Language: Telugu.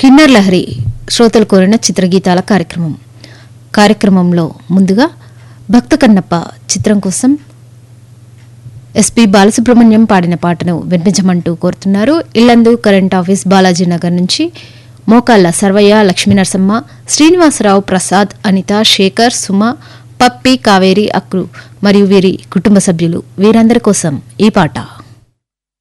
కిన్నర్ లహరి శ్రోతలు కోరిన చిత్రగీతాల కార్యక్రమంలో ముందుగా భక్త కన్నప్ప చిత్రం కోసం ఎస్పి బాలసుబ్రహ్మణ్యం పాడిన పాటను వినిపించమంటూ కోరుతున్నారు. ఇల్లందు కరెంట్ ఆఫీస్ బాలాజీనగర్ నుంచి మోకాళ్ళ సర్వయ్య, లక్ష్మీనరసమ్మ, శ్రీనివాసరావు, ప్రసాద్, అనిత, శేఖర్, సుమ, పప్పి, కావేరి, అక్రు మరియు వీరి కుటుంబ సభ్యులు వీరందరి కోసం ఈ పాట.